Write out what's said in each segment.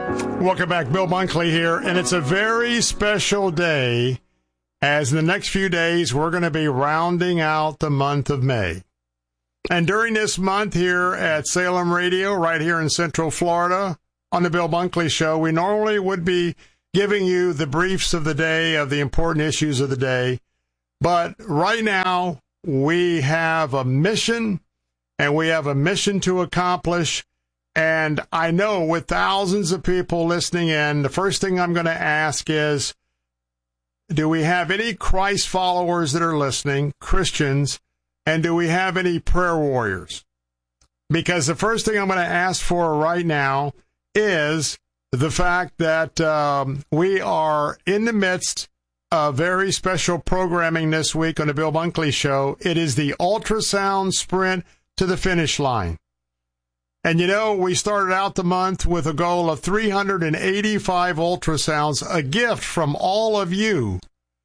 Welcome back. Bill Bunkley here, and it's a very special day as in the next few days we're going to be rounding out the month of May. And during this month here at Salem Radio, right here in Central Florida, on the Bill Bunkley Show, we normally would be giving you the briefs of the day, of the important issues of the day. But right now, we have a mission, and we have a mission to accomplish. And I know with thousands of people listening in, the first thing I'm going to ask is, do we have any Christ followers that are listening, Christians, and do we have any prayer warriors? Because the first thing I'm going to ask for right now is the fact that we are in the midst of very special programming this week on the Bill Bunkley Show. It is the ultrasound sprint to the finish line. And, you know, we started out the month with a goal of 385 ultrasounds, a gift from all of you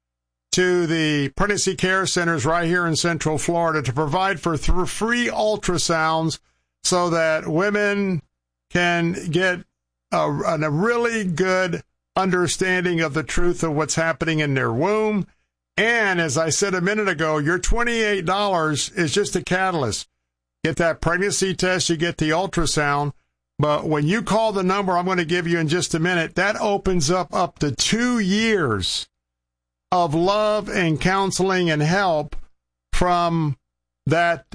to the pregnancy care centers right here in Central Florida to provide for free ultrasounds so that women can get a really good understanding of the truth of what's happening in their womb. And as I said a minute ago, your $28 is just a catalyst. Get that pregnancy test, you get the ultrasound. But when you call the number I'm going to give you in just a minute, that opens up to 2 years of love and counseling and help from that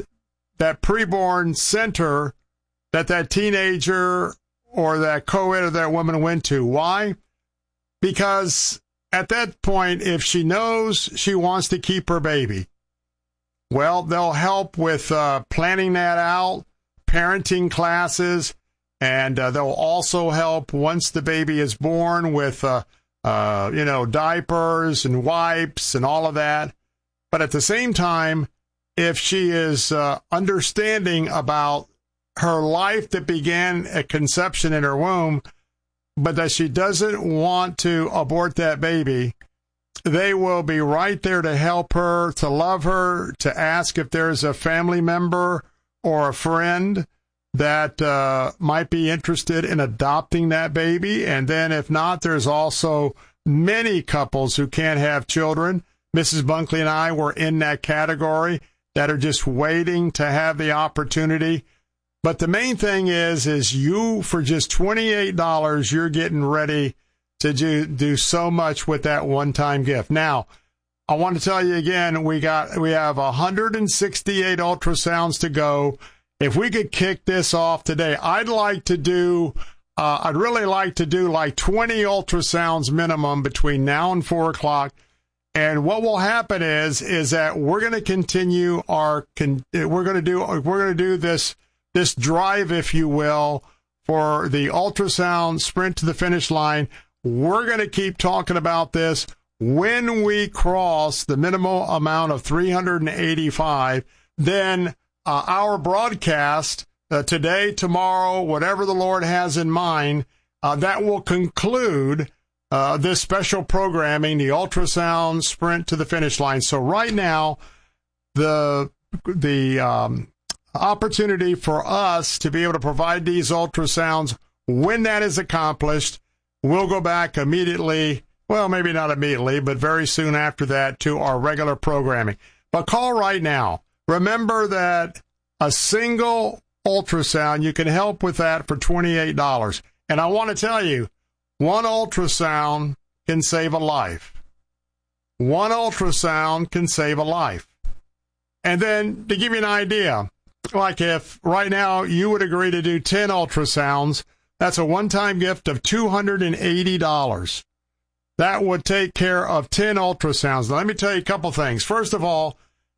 preborn center that teenager or that co-ed or that woman went to. Why? Because at that point, if she knows she wants to keep her baby, well, they'll help with planning that out, parenting classes, and they'll also help once the baby is born with, diapers and wipes and all of that. But at the same time, if she is understanding about her life that began at conception in her womb, but that she doesn't want to abort that baby, they will be right there to help her, to love her, to ask if there's a family member or a friend that might be interested in adopting that baby. And then if not, there's also many couples who can't have children. Mrs. Bunkley and I were in that category that are just waiting to have the opportunity. But the main thing is you, for just $28, you're getting ready to do so much with that one-time gift. Now, I want to tell you again, we have 168 ultrasounds to go. If we could kick this off today, I'd really like to do like 20 ultrasounds minimum between now and 4 o'clock. And what will happen is that we're going to continue we're going to do this drive, if you will, for the ultrasound sprint to the finish line. We're going to keep talking about this. When we cross the minimal amount of 385, then our broadcast today, tomorrow, whatever the Lord has in mind, that will conclude this special programming, the ultrasound sprint to the finish line. So right now, the opportunity for us to be able to provide these ultrasounds, when that is accomplished, we'll go back immediately, well, maybe not immediately, but very soon after that, to our regular programming. But call right now. Remember that a single ultrasound, you can help with that for $28. And I want to tell you, one ultrasound can save a life. One ultrasound can save a life. And then to give you an idea, like if right now you would agree to do 10 ultrasounds, that's a one-time gift of $280. That would take care of 10 ultrasounds. Now, let me tell you a couple things. First of all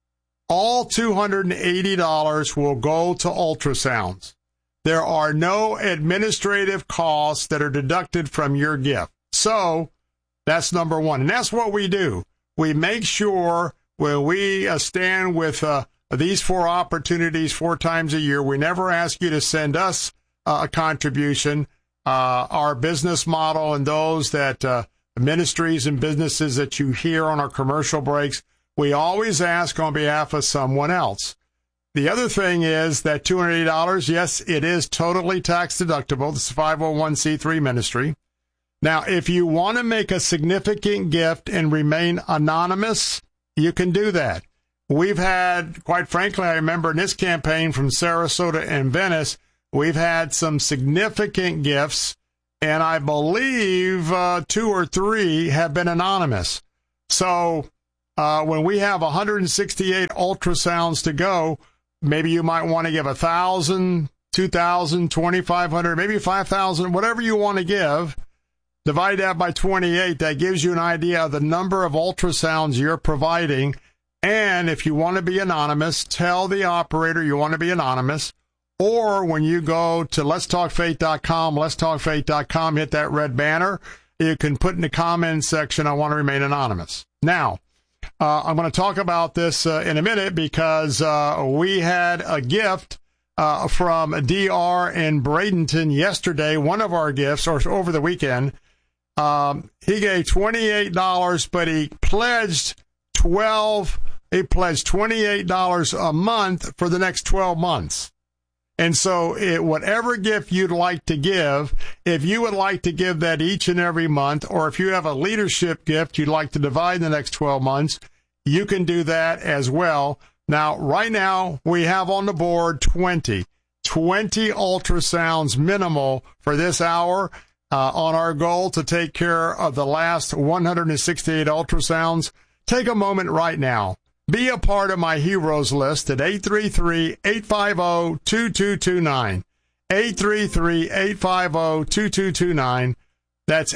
$280 will go to ultrasounds. There are no administrative costs that are deducted from your gift. So that's number one. And that's what we do. We make sure when we stand with these 4 opportunities 4 times a year, we never ask you to send us a contribution. Our business model and those that ministries and businesses that you hear on our commercial breaks, we always ask on behalf of someone else. the other thing is that $280, yes, it is totally tax deductible. This is 501c3 ministry. Now, if you want to make a significant gift and remain anonymous, you can do that. We've had, quite frankly, I remember in this campaign from Sarasota and Venice, we've had some significant gifts, and I believe 2 or 3 have been anonymous. So when we have 168 ultrasounds to go, maybe you might want to give 1,000, 2,000, 2,500, maybe 5,000, whatever you want to give. Divide that by 28. That gives you an idea of the number of ultrasounds you're providing. And if you want to be anonymous, tell the operator you want to be anonymous. Or when you go to letstalkfaith.com, letstalkfaith.com, hit that red banner, you can put in the comments section, I want to remain anonymous. Now, I'm going to talk about this in a minute because we had a gift from DR in Bradenton yesterday, one of our gifts, or over the weekend. He gave $28, but he pledged $28 a month for the next 12 months. And so whatever gift you'd like to give, if you would like to give that each and every month, or if you have a leadership gift you'd like to divide in the next 12 months, you can do that as well. Now, right now, we have on the board 20 ultrasounds minimal for this hour on our goal to take care of the last 168 ultrasounds. Take a moment right now. Be a part of my heroes list at 833-850-2229. 833-850-2229. That's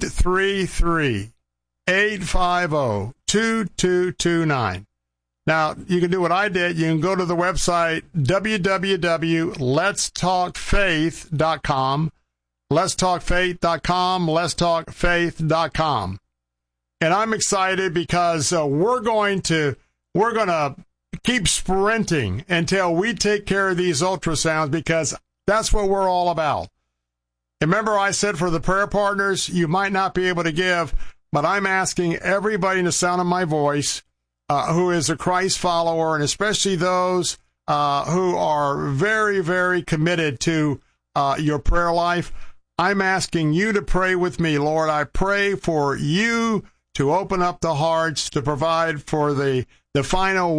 833-850-2229. Now, you can do what I did. You can go to the website, www.letstalkfaith.com, letstalkfaith.com, letstalkfaith.com. And I'm excited because we're going to keep sprinting until we take care of these ultrasounds, because that's what we're all about. Remember, I said for the prayer partners, you might not be able to give, but I'm asking everybody in the sound of my voice who is a Christ follower, and especially those who are very, very committed to your prayer life, I'm asking you to pray with me. Lord, I pray for you to open up the hearts to provide for the final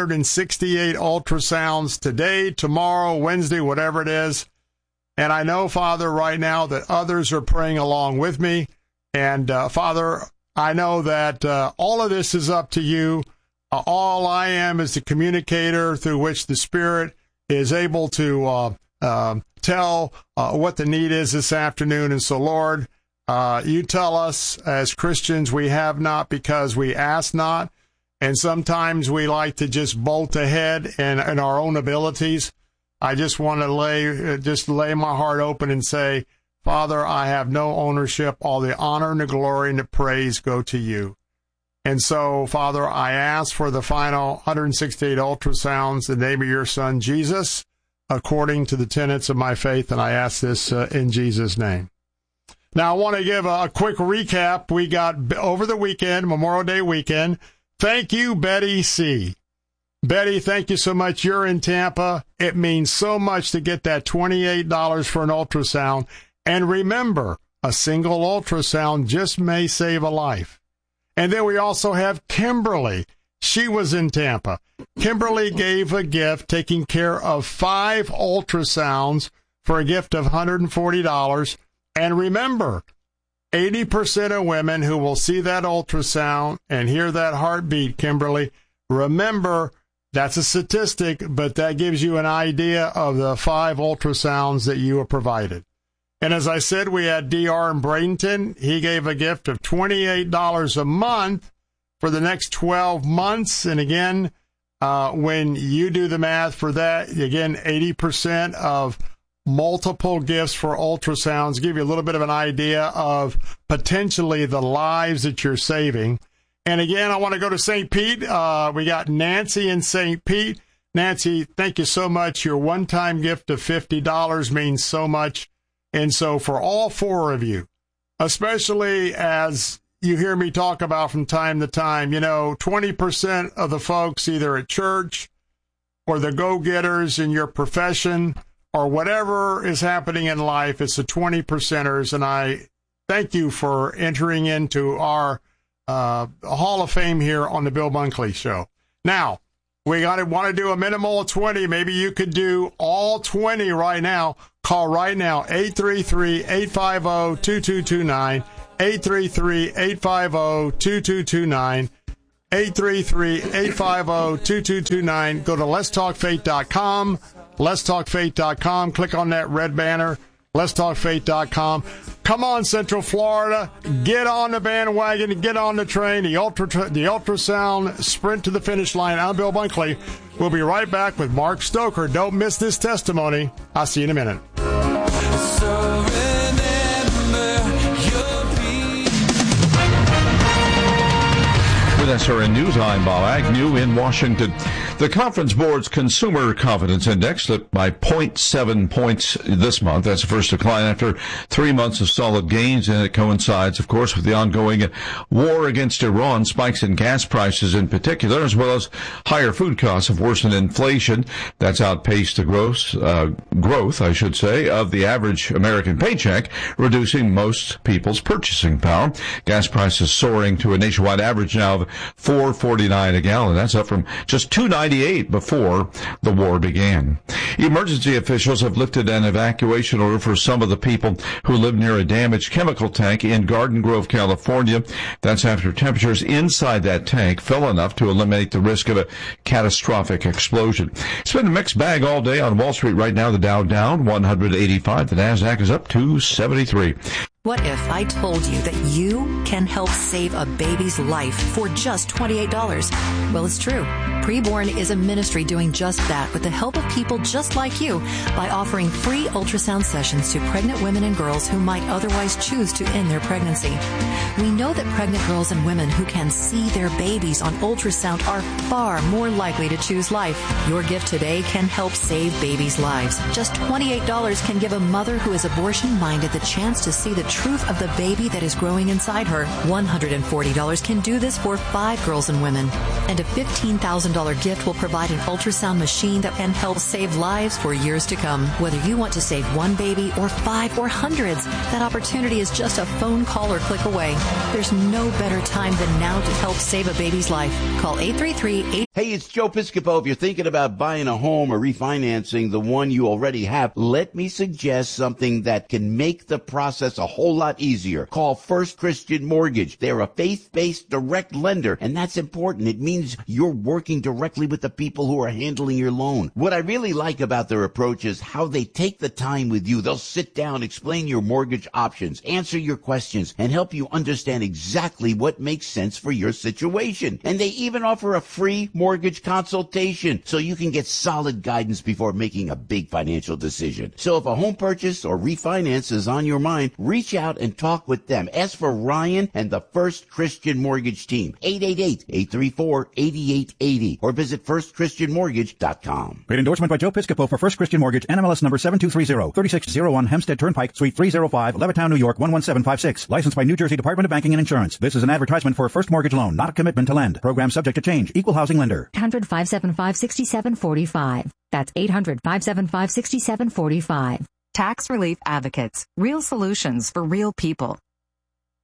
168 ultrasounds today, tomorrow, Wednesday, whatever it is. And I know, Father, right now that others are praying along with me. And, Father, I know that all of this is up to you. All I am is the communicator through which the Spirit is able to tell what the need is this afternoon. And so, Lord, you tell us as Christians we have not because we ask not. And sometimes we like to just bolt ahead in our own abilities. I just want to lay my heart open and say, Father, I have no ownership. All the honor and the glory and the praise go to you. And so, Father, I ask for the final 168 ultrasounds in the name of your Son, Jesus, according to the tenets of my faith, and I ask this in Jesus' name. Now, I want to give a quick recap. We got over the weekend, Memorial Day weekend. Thank you, Betty C. Betty, thank you so much. You're in Tampa. It means so much to get that $28 for an ultrasound. And remember, a single ultrasound just may save a life. And then we also have Kimberly. She was in Tampa. Kimberly gave a gift taking care of 5 ultrasounds for a gift of $140. And remember, 80% of women who will see that ultrasound and hear that heartbeat, Kimberly, remember, that's a statistic, but that gives you an idea of the 5 ultrasounds that you were provided. And as I said, we had DR in Bradenton. He gave a gift of $28 a month for the next 12 months. And again, when you do the math for that, again, 80% of multiple gifts for ultrasounds give you a little bit of an idea of potentially the lives that you're saving. And again, I want to go to St. Pete. We got Nancy in St. Pete. Nancy, thank you so much. Your one-time gift of $50 means so much. And so for all 4 of you, especially as you hear me talk about from time to time, 20% of the folks either at church or the go-getters in your profession or whatever is happening in life. It's the 20 percenters, and I thank you for entering into our Hall of Fame here on the Bill Bunkley Show. Now, we want to do a minimal of 20. Maybe you could do all 20 right now. Call right now, 833-850-2229, 833-850-2229, 833-850-2229. Go to letstalkfaith.com, letstalkfaith.com. Click on that red banner, letstalkfaith.com. Come on, Central Florida. Get on the bandwagon, get on the train, the ultrasound sprint to the finish line. I'm Bill Bunkley. We'll be right back with Mark Stoker. Don't miss this testimony. I'll see you in a minute. With SRN News, I'm Bob Agnew in Washington. The Conference Board's Consumer Confidence Index slipped by 0.7 points this month. That's the first decline after 3 months of solid gains, and it coincides, of course, with the ongoing war against Iran. Spikes in gas prices in particular, as well as higher food costs have worsened inflation. That's outpaced the growth, of the average American paycheck, reducing most people's purchasing power. Gas prices soaring to a nationwide average now of $4.49 a gallon. That's up from just $2.98 before the war began. Emergency officials have lifted an evacuation order for some of the people who live near a damaged chemical tank in Garden Grove, California. That's after temperatures inside that tank fell enough to eliminate the risk of a catastrophic explosion. It's been a mixed bag all day on Wall Street right now. The Dow down 185. The Nasdaq is up 273. What if I told you that you can help save a baby's life for just $28? Well, it's true. Preborn is a ministry doing just that with the help of people just like you by offering free ultrasound sessions to pregnant women and girls who might otherwise choose to end their pregnancy. We know that pregnant girls and women who can see their babies on ultrasound are far more likely to choose life. Your gift today can help save babies' lives. Just $28 can give a mother who is abortion-minded the chance to see the truth of the baby that is growing inside her. $140 can do this for 5 girls and women. And a $15,000 gift will provide an ultrasound machine that can help save lives for years to come. Whether you want to save one baby or 5 or hundreds, that opportunity is just a phone call or click away. There's no better time than now to help save a baby's life. Call 833-8... Hey, it's Joe Piscopo. If you're thinking about buying a home or refinancing the one you already have, let me suggest something that can make the process a whole lot easier. Call First Christian Mortgage. They're a faith-based direct lender, and that's important. It means you're working directly with the people who are handling your loan. What I really like about their approach is how they take the time with you. They'll sit down, explain your mortgage options, answer your questions, and help you understand exactly what makes sense for your situation. And they even offer a free mortgage consultation so you can get solid guidance before making a big financial decision. So if a home purchase or refinance is on your mind, reach out and talk with them. Ask for Ryan and the First Christian Mortgage team, 888-834-8880, or visit firstchristianmortgage.com. Paid endorsement by Joe Piscopo for First Christian Mortgage, NMLS number 7230, 3601 Hempstead Turnpike, Suite 305, Levittown, New York, 11756. Licensed by New Jersey Department of Banking and Insurance. This is an advertisement for a first mortgage loan, not a commitment to lend. Program subject to change. Equal housing lender. 800-575-6745. That's 800-575-6745. Tax Relief Advocates. Real solutions for real people.